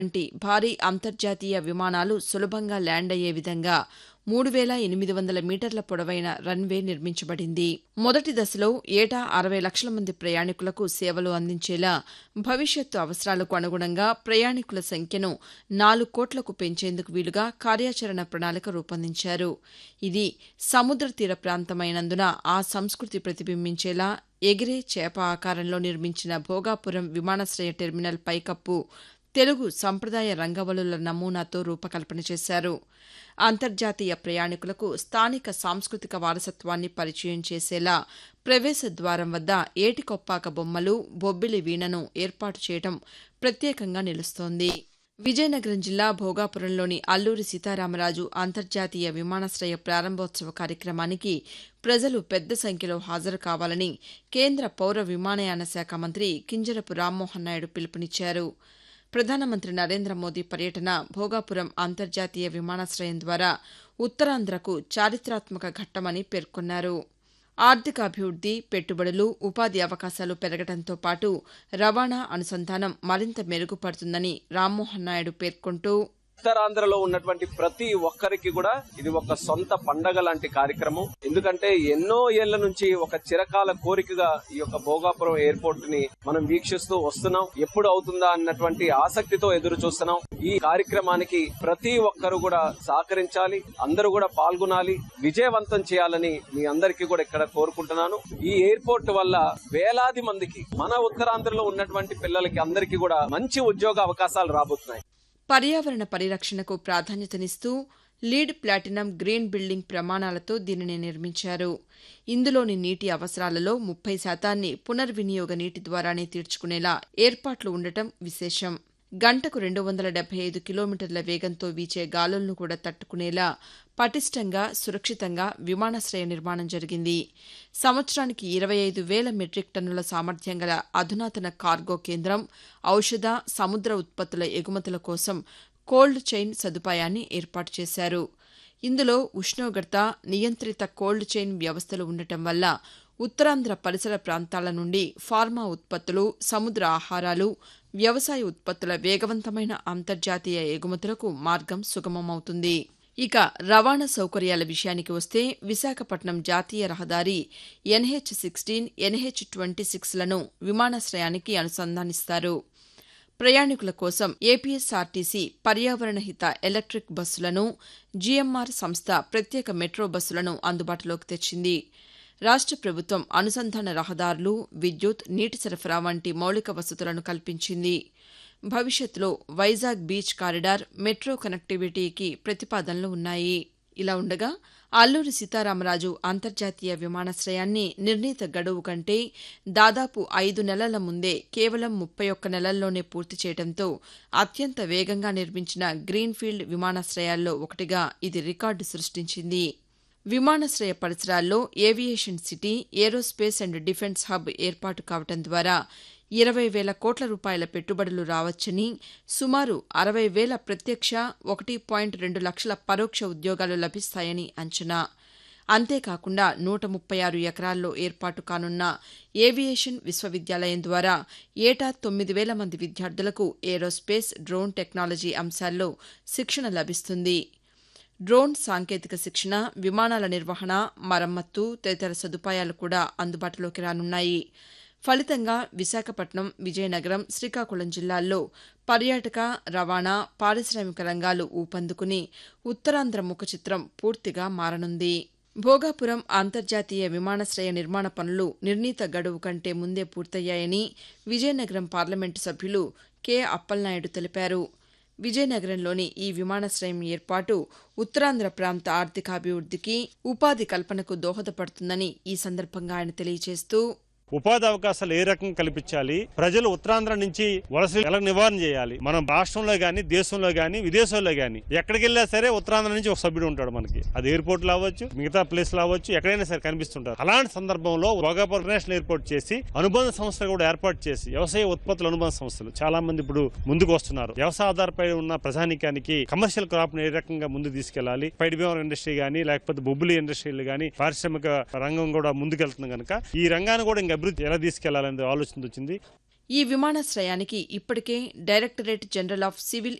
వంటి భారీ అంతర్జాతీయ విమానాలు సులభంగా ల్యాండ్ అయ్యే విధంగా 3800 మీటర్ల పొడవైన రన్వే నిర్మించబడింది. మొదటి దశలో ఏటా 60 లక్షల మంది ప్రయాణికులకు సేవలు అందించేలా భవిష్యత్తు అవసరాలకు అనుగుణంగా ప్రయాణికుల సంఖ్యను 4 కోట్లకు పెంచేందుకు వీలుగా కార్యాచరణ ప్రణాళిక రూపొందించారు. ఇది సముద్ర తీర ప్రాంతమైనందున ఆ సంస్కృతి ప్రతిబింబించేలా ఎగిరే చేప ఆకారంలో నిర్మించిన భోగాపురం విమానాశ్రయ టెర్మినల్ పైకప్పు తెలుగు సంప్రదాయ రంగవల్లుల నమూనాతో రూపకల్పన చేశారు. అంతర్జాతీయ ప్రయాణికులకు స్థానిక సాంస్కృతిక వారసత్వాన్ని పరిచయం చేసేలా ప్రవేశ ద్వారం వద్ద ఏటికొప్పాక బొమ్మలు, బొబ్బిలి వీణను ఏర్పాటు చేయడం ప్రత్యేకంగా నిలుస్తోంది. విజయనగరం జిల్లా భోగాపురంలోని అల్లూరి సీతారామరాజు అంతర్జాతీయ విమానాశ్రయ ప్రారంభోత్సవ కార్యక్రమానికి ప్రజలు పెద్ద సంఖ్యలో హాజరు కావాలని కేంద్ర పౌర విమానయాన శాఖ మంత్రి కింజరపు రామ్మోహన్ నాయుడు పిలుపునిచ్చారు. ప్రధానమంత్రి నరేంద్ర మోదీ పర్యటన భోగాపురం అంతర్జాతీయ విమానాశ్రయం ద్వారా ఉత్తరాంధ్రకు చారిత్రాత్మక ఘట్టమని పేర్కొన్నారు. ఆర్థికాభివృద్ది, పెట్టుబడులు, ఉపాధి అవకాశాలు పెరగడంతో పాటు రవాణా అనుసంధానం మరింత మెరుగుపడుతుందని రామ్మోహన్ నాయుడు పేర్కొంటూ, ఉత్తరాంధ్రలో ఉన్నటువంటి ప్రతి ఒక్కరికి కూడా ఇది ఒక సొంత పండగ లాంటి కార్యక్రమం. ఎందుకంటే ఎన్నో ఏళ్ల నుంచి ఒక చిరకాల కోరికగా ఈ యొక్క భోగాపురం ఎయిర్పోర్ట్ ని మనం వీక్షిస్తూ వస్తున్నాం. ఎప్పుడు అవుతుందా అన్నటువంటి ఆసక్తితో ఎదురు చూస్తున్నాం. ఈ కార్యక్రమానికి ప్రతి ఒక్కరు కూడా సహకరించాలి, అందరూ కూడా పాల్గొనాలి, విజయవంతం చేయాలని మీ అందరికీ కూడా ఇక్కడ కోరుకుంటున్నాను. ఈ ఎయిర్పోర్ట్ వల్ల వేలాది మందికి, మన ఉత్తరాంధ్రలో ఉన్నటువంటి పిల్లలకి అందరికీ కూడా మంచి ఉద్యోగ అవకాశాలు రాబోతున్నాయి. పర్యావరణ పరిరక్షణకు ప్రాధాన్యతనిస్తూ లీడ్ ప్లాటినం గ్రీన్ బిల్డింగ్ ప్రమాణాలతో దీనిని నిర్మించారు. ఇందులోని నీటి అవసరాలలో 30% పునర్వినియోగ నీటి ద్వారానే తీర్చుకునేలా ఏర్పాట్లు ఉండటం విశేషం. గంటకు 275 కిలోమీటర్ల వేగంతో వీచే గాలులను కూడా తట్టుకునేలా పటిష్టంగా, సురక్షితంగా విమానాశ్రయ నిర్మాణం జరిగింది. సంవత్సరానికి 25,000 మెట్రిక్ టన్నుల సామర్థ్యం గల అధునాతన కార్గో కేంద్రం, ఔషధ, సముద్ర ఉత్పత్తుల ఎగుమతుల కోసం కోల్డ్ చైన్ సదుపాయాన్ని ఏర్పాటు చేశారు. ఇందులో ఉష్ణోగ్రత నియంత్రిత కోల్డ్ చైన్ వ్యవస్థలు ఉండటం వల్ల ఉత్తరాంధ్ర పరిసర ప్రాంతాల నుండి ఫార్మా ఉత్పత్తులు, సముద్ర ఆహారాలు, వ్యవసాయ ఉత్పత్తుల వేగవంతమైన అంతర్జాతీయ ఎగుమతులకు మార్గం సుగమమవుతుంది. ఇక రవాణా సౌకర్యాల విషయానికి వస్తే విశాఖపట్నం జాతీయ రహదారి NH16, NH26లను విమానాశ్రయానికి అనుసంధానిస్తారు. ప్రయాణికుల కోసం ఏపీఎస్ఆర్టీసీ పర్యావరణ హిత ఎలక్ట్రిక్ బస్సులను, GMR సంస్థ ప్రత్యేక మెట్రో బస్సులను అందుబాటులోకి తెచ్చింది. రాష్ట్ర ప్రభుత్వం అనుసంధాన రహదారులు, విద్యుత్, నీటి సరఫరా వంటి మౌలిక వసతులను కల్పించింది. భవిష్యత్తులో వైజాగ్ బీచ్ కారిడార్, మెట్రో కనెక్టివిటీకి ప్రతిపాదనలు ఉన్నాయి. ఇలా ఉండగా అల్లూరి సీతారామరాజు అంతర్జాతీయ విమానాశ్రయాన్ని నిర్ణీత గడువు కంటే దాదాపు 5 నెలల ముందే కేవలం 31 నెలల్లోనే పూర్తి చేయడంతో అత్యంత వేగంగా నిర్మించిన గ్రీన్ఫీల్డ్ విమానాశ్రయాల్లో ఒకటిగా ఇది రికార్డు సృష్టించింది. విమానాశ్రయ పరిసరాల్లో aviation city, aerospace and defence hub ఏర్పాటు కావడం ద్వారా 20,000 కోట్ల రూపాయల పెట్టుబడులు రావచ్చని, సుమారు 60,000 ప్రత్యక్ష, 1.2 లక్షల పరోక్ష ఉద్యోగాలు లభిస్తాయని అంచనా. అంతేకాకుండా 136 ఎకరాల్లో ఏర్పాటు కానున్న ఏవియేషన్ విశ్వవిద్యాలయం ద్వారా ఏటా 9,000 మంది విద్యార్థులకు ఏరోస్పేస్, డ్రోన్ టెక్నాలజీ అంశాల్లో శిక్షణ లభిస్తుంది. డ్రోన్ సాంకేతిక శిక్షణ, విమానాల నిర్వహణ, మరమ్మత్తు తదితర సదుపాయాలు కూడా అందుబాటులోకి రానున్నాయి. ఫలితంగా విశాఖపట్నం, విజయనగరం, శ్రీకాకుళం జిల్లాల్లో పర్యాటక, రవాణా, పారిశ్రామిక రంగాలు ఊపందుకుని ఉత్తరాంధ్ర ముఖ చిత్రం పూర్తిగా మారనుంది. భోగాపురం అంతర్జాతీయ విమానాశ్రయ నిర్మాణ పనులు నిర్ణీత గడువు కంటే ముందే పూర్తయ్యాయని విజయనగరం పార్లమెంటు సభ్యులు కె. అప్పలనాయుడు తెలిపారు. విజయనగరంలోని ఈ విమానాశ్రయం ఏర్పాటు ఉత్తరాంధ్ర ప్రాంత ఆర్థికాభివృద్దికి, ఉపాధి కల్పనకు దోహదపడుతుందని ఈ సందర్భంగా ఆయన తెలియజేస్తూ, ఉపాధి అవకాశాలు ఏ రకంగా కల్పించాలి, ప్రజలు ఉత్తరాంధ్ర నుంచి వలస ఎలా నివారణ చేయాలి. మనం రాష్ట్రంలో గానీ, దేశంలో గానీ, విదేశాల్లో గానీ ఎక్కడికి వెళ్ళా సరే ఉత్తరాంధ్ర నుంచి ఒక సభ్యుడు ఉంటాడు మనకి. అది ఎయిర్పోర్ట్ లో అవ్వచ్చు, మిగతా ప్లేస్ లో అవ్వచ్చు, ఎక్కడైనా సరే కనిపిస్తుంటారు. అలాంటి సందర్భంలో భోగాపురం ఇంటర్నేషనల్ ఎయిర్పోర్ట్ చేసి అనుబంధ సంస్థలు కూడా ఏర్పాటు చేసి వ్యవసాయ ఉత్పత్తుల అనుబంధ సంస్థలు చాలా మంది ఇప్పుడు ముందుకు వస్తున్నారు. వ్యవసాయ ఆధారపై ఉన్న ప్రజానికానికి కమర్షియల్ క్రాప్ ను ఏ రకంగా ముందు తీసుకెళ్లాలి, పైడి బీమర్ ఇండస్ట్రీ గానీ, లేకపోతే బొబ్బులి ఇండస్ట్రీలు గానీ, పారిశ్రామిక రంగం కూడా ముందుకెళ్తుంది కనుక ఈ రంగాన్ని కూడా ఇంకా అభివృద్ధి ఎలా తీసుకెళ్లాలనే ఆలోచన వచ్చింది. ఈ విమానాశ్రయానికి ఇప్పటికే డైరెక్టరేట్ జనరల్ ఆఫ్ సివిల్